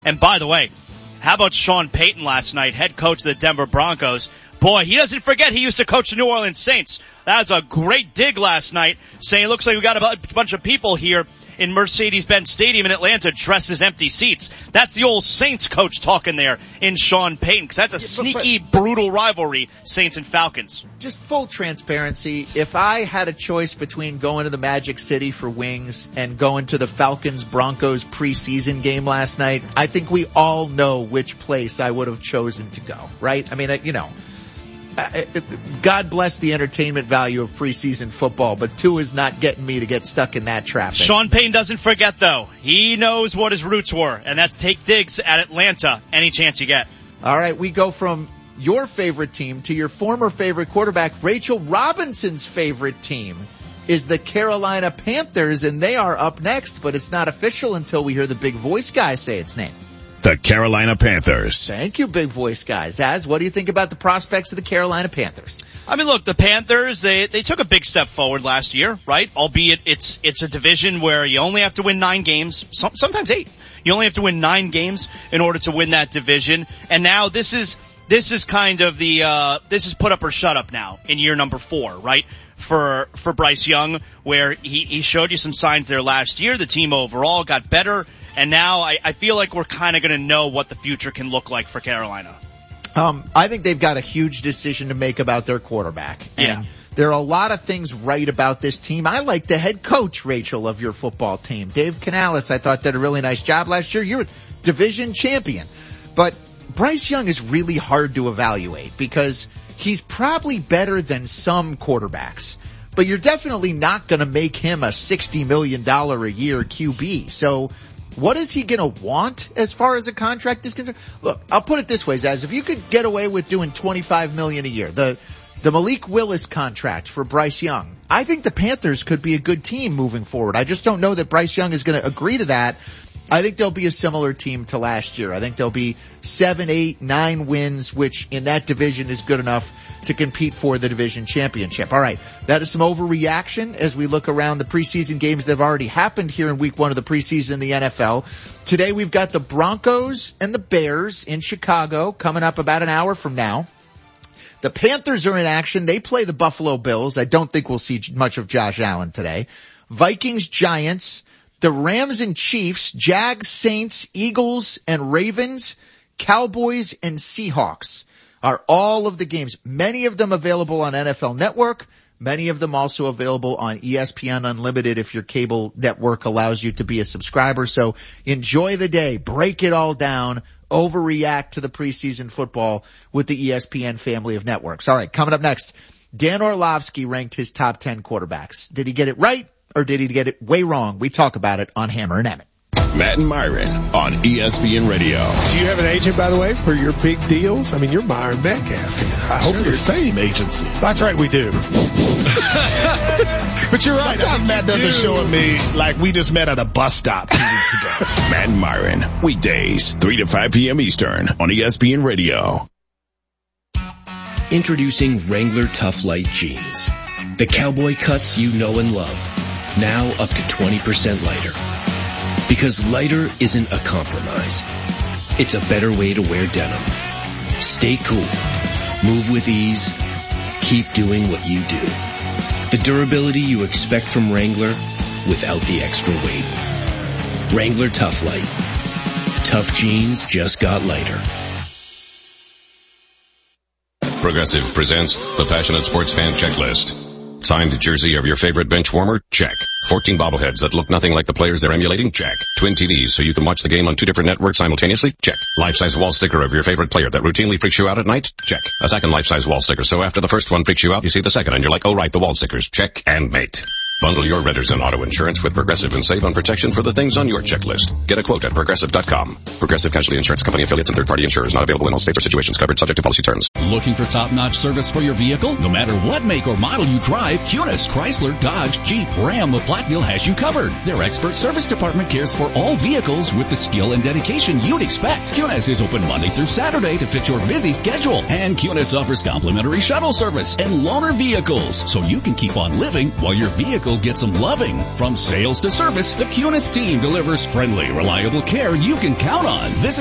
And by the way, how about Sean Payton last night, head coach of the Denver Broncos? Boy, he doesn't forget he used to coach the New Orleans Saints. That was a great dig last night, saying it looks like we got a bunch of people here in Mercedes-Benz Stadium in Atlanta dressed as empty seats. That's the old Saints coach talking there in Sean Payton, because that's a sneaky, brutal rivalry, Saints and Falcons. Just full transparency, if I had a choice between going to the Magic City for wings and going to the Falcons-Broncos preseason game last night, I think we all know which place I would have chosen to go, right? I mean, God bless the entertainment value of preseason football, but two is not getting me to get stuck in that traffic. Sean Payton doesn't forget, though. He knows what his roots were, and that's take digs at Atlanta any chance you get. All right, we go from your favorite team to your former favorite quarterback. Rachel Robinson's favorite team is the Carolina Panthers, and they are up next, but it's not official until we hear the big voice guy say its name. The Carolina Panthers. Thank you, big voice guys. Zaz, what do you think about the prospects of the Carolina Panthers? I mean, look, the Panthers, they took a big step forward last year, right? Albeit it's a division where you only have to win 9 games, sometimes 8. You only have to win 9 games in order to win that division. And now this is kind of this is put up or shut up now in year number 4, right? For Bryce Young, where he showed you some signs there last year. The team overall got better. And now I feel like we're kind of going to know what the future can look like for Carolina. I think they've got a huge decision to make about their quarterback. And there are a lot of things right about this team. I like the head coach, Rachel, of your football team. Dave Canales, I thought, did a really nice job last year. You're a division champion. But Bryce Young is really hard to evaluate because he's probably better than some quarterbacks. But you're definitely not going to make him a $60 million a year QB. So what is he going to want as far as a contract is concerned? Look, I'll put it this way, Zaz. If you could get away with doing $25 million a year, the Malik Willis contract for Bryce Young, I think the Panthers could be a good team moving forward. I just don't know that Bryce Young is going to agree to that. I think they'll be a similar team to last year. I think they'll be 7, 8, 9 wins, which in that division is good enough to compete for the division championship. All right. That is some overreaction as we look around the preseason games that have already happened here in week 1 of the preseason in the NFL. Today we've got the Broncos and the Bears in Chicago coming up about an hour from now. The Panthers are in action. They play the Buffalo Bills. I don't think we'll see much of Josh Allen today. Vikings, Giants, the Rams and Chiefs, Jags, Saints, Eagles, and Ravens, Cowboys, and Seahawks are all of the games. Many of them available on NFL Network. Many of them also available on ESPN Unlimited if your cable network allows you to be a subscriber. So enjoy the day. Break it all down. Overreact to the preseason football with the ESPN family of networks. All right, coming up next, Dan Orlovsky ranked his top 10 quarterbacks. Did he get it right or did he get it way wrong? We talk about it on Hammer and Emmett. Matt and Myron on ESPN Radio. Do you have an agent, by the way, for your big deals? I mean, you're Myron Metcalf. I hope you're the same agency. That's right, we do. But you're right. Sometimes Matt doesn't show me like we just met at a bus stop 2 weeks ago. Matt and Myron, weekdays, 3 to 5 p.m. Eastern on ESPN Radio. Introducing Wrangler Tough Light Jeans. The cowboy cuts you know and love. Now up to 20% lighter. Because lighter isn't a compromise. It's a better way to wear denim. Stay cool. Move with ease. Keep doing what you do. The durability you expect from Wrangler without the extra weight. Wrangler Tough Light. Tough jeans just got lighter. Progressive presents the Passionate Sports Fan Checklist. Signed jersey of your favorite bench warmer? Check. 14 bobbleheads that look nothing like the players they're emulating? Check. Twin TVs so you can watch the game on 2 different networks simultaneously? Check. Life-size wall sticker of your favorite player that routinely freaks you out at night? Check. A second life-size wall sticker so after the first one freaks you out, you see the second and you're like, oh right, the wall stickers. Check and mate. Bundle your renters and auto insurance with Progressive and save on protection for the things on your checklist. Get a quote at Progressive.com. Progressive Casualty Insurance Company affiliates and third-party insurers not available in all states or situations covered subject to policy terms. Looking for top-notch service for your vehicle? No matter what make or model you drive, Cunis, Chrysler, Dodge, Jeep, Ram, of Platteville has you covered. Their expert service department cares for all vehicles with the skill and dedication you'd expect. Cunis is open Monday through Saturday to fit your busy schedule. And Cunis offers complimentary shuttle service and loaner vehicles so you can keep on living while your vehicle vehicle gets some loving. From sales to service, the Cunis team delivers friendly, reliable care you can count on. Visit